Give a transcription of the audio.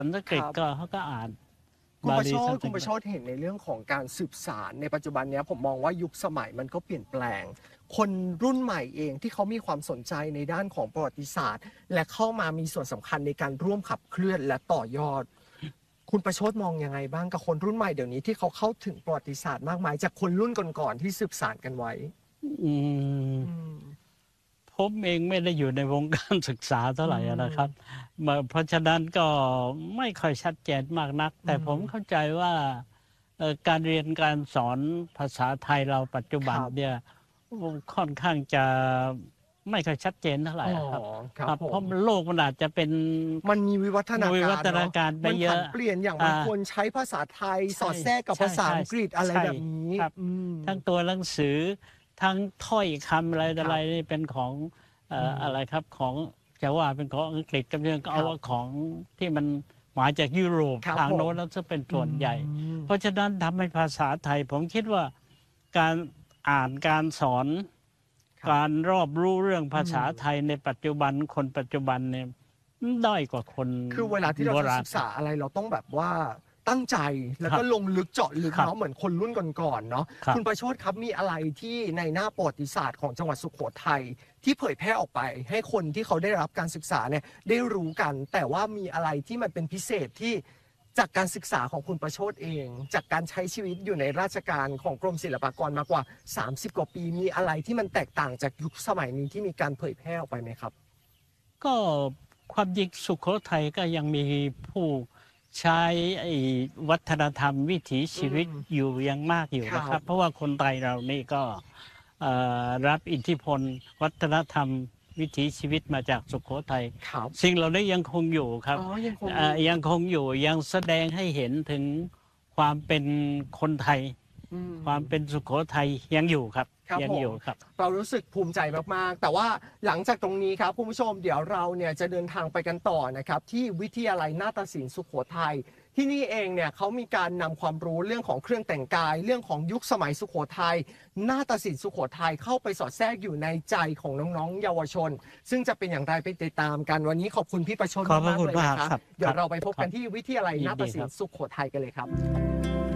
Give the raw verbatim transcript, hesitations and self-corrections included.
สันสกฤตก็เขาก็อ่านคุณประโชติบาลีสันสกฤตคุณประโชติเห็นในเรื่องของการสืบสารในปัจจุบันนี้ผมมองว่ายุคสมัยมันก็เปลี่ยนแปลง คนรุ่นใหม่เองที่เขามีความสนใจในด้านของประวัติศาสตร์ และเข้ามามีส่วนสำคัญในการร่วมขับเคลื่อนและต่อยอด คุณประโชติมองยังไงบ้างกับคนรุ่นใหม่เดี๋ยวนี้ที่เขาเข้าถึงประวัติศาสตร์มากมายจากคนรุ่นก่อนๆที่สืบสานกันไว้อืมอืมผมเองไม่ได้อยู่ในวงการศึกษาเท่าไหร่อืมนะครับมาเพราะฉะนั้นก็ไม่ค่อยชัดเจนมากนัก แต่อืมผมเข้าใจว่าเอ่อการเรียนการสอนภาษาไทยเราปัจจุบันครับเนี่ยค่อนข้างจะไม่ค่อยชัดเจนเท่าไหร่อ๋อครับครับครับผมเพราะโลกมันอาจจะเป็นมันมีวิวัฒนาการวิวัฒนาการไปมันเยผัอะนเปลี่ยนอย่างบางอ่าคนใช้ภาษาไทยใช่สอดแทรกกับใช่ภาษาใช่อังกฤษอะไรใช่แบบนี้ครับอืมทั้งตัวหนังสือทั้งถ้อยคำอะไรครัอะไรบนี่เป็นของเอ่ออมอะไรครับของจะว่าเป็นของอังกฤษก็ยังเอาครับของที่มันมาจากยุโรปครับทางโน้นผมแล้วจะเป็นส่วนใหญ่อืมเพราะฉะนั้นทำให้ภาษาไทย ผมคิดว่าการอ่านการสอนครับการรอบรู้เรื่องภาษาอืมไทยในปัจจุบันคนปัจจุบันเนี่ยด้อยกว่าคนคือเวลาที่เราโบจะราณศึกษาอะไรเราต้องแบบว่าตั้งใจแล้วครัก็บลงลึกเจาะลึกครับเนาะเหมือนคนรุ่นก่อนๆเนาะครับคุณประโชติครับมีอะไรที่ในหน้าประวัติศาสตร์ของจังหวัดสุโขทัยที่เผยแพร่ออกไป ให้คนที่เขาได้รับการศึกษาเนี่ยได้รู้กัน แต่ว่ามีอะไรที่มันเป็นพิเศษที่จากการศึกษาของคุณประโชติเอง จากการใช้ชีวิตอยู่ในราชการของกรมศิลปากรมากกว่าสามสิบกว่าปีมีอะไรที่มันแตกต่างจากยุคสมัยนี้ที่มีการเผยแพร่ออกไปไหมครับก็ความจริงสุโขทัยก็ยังมีผู้ใช้ไอ้วัฒนธรรมวิถีชีวิตอืมอยู่ยังมากอยู่ครับนะครับ เพราะว่าคนไทยเรานี่ก็เอ่อรับอิทธิพลวัฒนธรรมวิถีชีวิตมาจากสุโขทัยครับสิ่งเหล่านี้ยังคงอยู่ครับอ๋อยังคงเอ่อยังคงอยู่ยังแสดงให้เห็นถึงความเป็นคนไทยอืมความเป็นสุโขทัยยังอยู่ครับครับยัผมอยู่ครับเรารู้สึกภูมิใจมาก ๆ แต่ว่าหลังจากตรงนี้ครับคุณผู้ชมเดี๋ยวเราเนี่ยจะเดินทางไปกันต่อนะครับที่วิทยาลัยนาฏศิลป์สุโขทัยที่นี่เองเนี่ยเขามีการนำความรู้เรื่องของเครื่องแต่งกาย เรื่องของยุคสมัยสุโขทัยนาฏศิลป์สุโขทัยเข้าไปสอดแทรกอยู่ในใจของน้อง ๆ เยาวชน ซึ่งจะเป็นอย่างไรไปติดตามกันวันนี้ขอบคุณพี่ประชดขอบพระมากคุๆณเลยนะมากคครัรับบ เดี๋ยวเราไปพบกันครับที่วิทยาลัยนาฏศิลยินดีครัป์บสุโขทัยกันเลยครับ